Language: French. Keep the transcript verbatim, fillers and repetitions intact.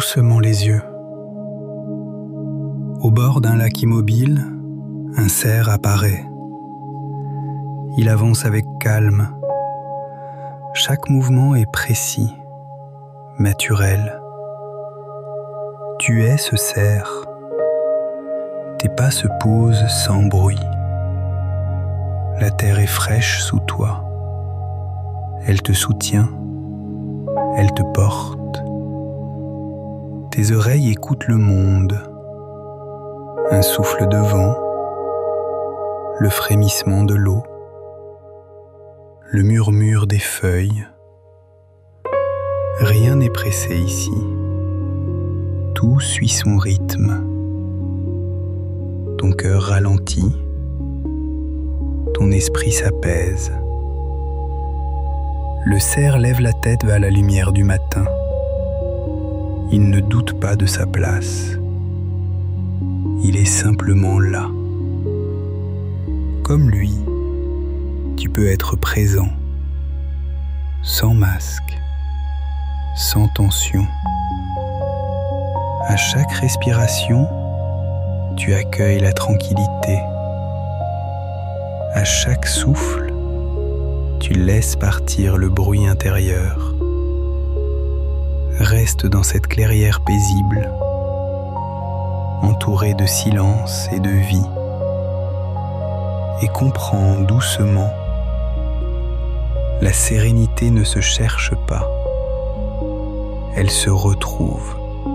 doucement les yeux. Au bord d'un lac immobile, un cerf apparaît. Il avance avec calme. Chaque mouvement est précis, naturel. Tu es ce cerf. Tes pas se posent sans bruit. La terre est fraîche sous toi. Elle te soutient. Elle te porte. Tes oreilles écoutent le monde. Un souffle de vent, le frémissement de l'eau, le murmure des feuilles. Rien n'est pressé ici. Tout suit son rythme. Ton cœur ralentit, ton esprit s'apaise. Le cerf lève la tête vers la lumière du matin. Il ne doute pas de sa place. Il est simplement là. Comme lui, tu peux être présent, sans masque, sans tension. À chaque respiration, tu accueilles la tranquillité. À chaque souffle, tu laisses partir le bruit intérieur. Reste dans cette clairière paisible, entouré de silence et de vie, et comprends doucement, la sérénité ne se cherche pas, elle se retrouve.